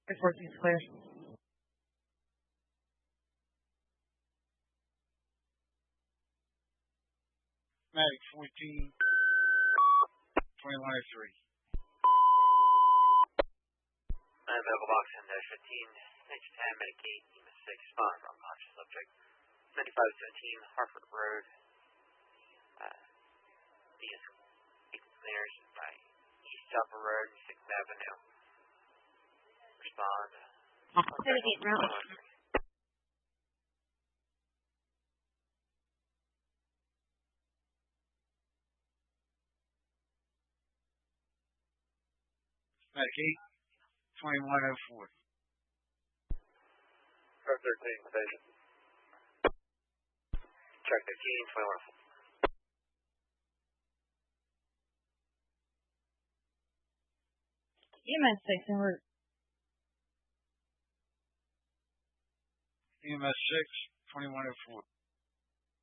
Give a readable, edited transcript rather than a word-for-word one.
14's clear. Medic 14, 2103. Medical box in dash 15, Nature 10, Medicaid, EMS 6, respond, unconscious subject. 9517 Harford Road. These clears by East Upper Road, 6th Avenue. Respond. Mitigate route. Medicaid 2104. Car 13 station. Check 15, 2104. EMS 6 en route. EMS 6, 2104.